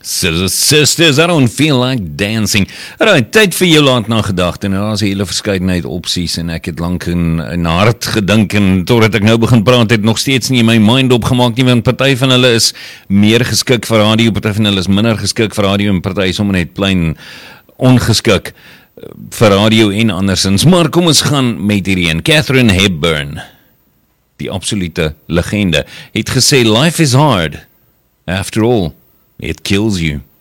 Sisters, I don't feel like dancing. Alright, tyd vir jou laat nagedagte. Nou, daar is 'n hele verskeidenheid opsies en ek het lank in hart gedink en totdat ek nou begin praat het nog steeds nie in my mind opgemaak nie, want party van hulle is meer geskik vir radio, party van hulle is minder geskik vir radio en party is sommer net plain ongeskik vir radio en andersins. Maar kom ons gaan met hierdie een. Katharine Hepburn, die absolute legende, het gesê, life is hard. After all, it kills you.